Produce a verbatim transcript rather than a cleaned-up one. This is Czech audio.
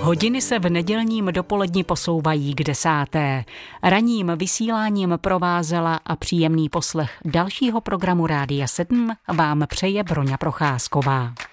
Hodiny se v nedělním dopoledni posouvají k desáté. Ranním vysíláním provázela a příjemný poslech dalšího programu Rádia sedm vám přeje Broňa Procházková.